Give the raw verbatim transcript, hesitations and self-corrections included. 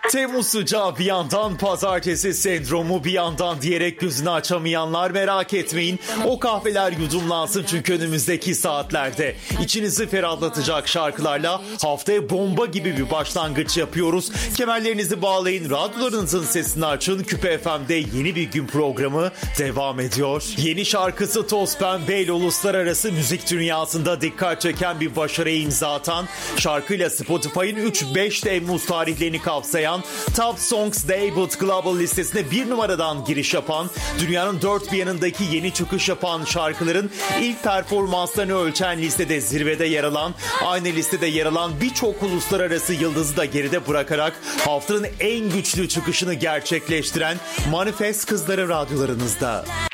Temmuz sıcağı bir yandan, pazartesi sendromu bir yandan diyerek gözünü açamayanlar merak etmeyin. O kahveler yudumlansın çünkü önümüzdeki saatlerde içinizi ferahlatacak şarkılarla haftaya bomba gibi bir başlangıç yapıyoruz. Kemerlerinizi bağlayın, radyolarınızın sesini açın. Küpe F M'de yeni bir gün programı devam ediyor. Yeni şarkısı Toz Pembe ile uluslararası müzik dünyasında dikkat çeken bir başarıya imza atan, şarkıyla Spotify'ın üç beş Temmuz tarihlerini kapsayan Top Songs Debut Global listesine bir numaradan giriş yapan, dünyanın dört bir yanındaki yeni çıkış yapan şarkıların ilk performanslarını ölçen listede zirvede yer alan, aynı listede yer alan birçok uluslararası yıldızı da geride bırakarak haftanın en güçlü çıkışını gerçekleştiren Manifest kızları radyolarınızda.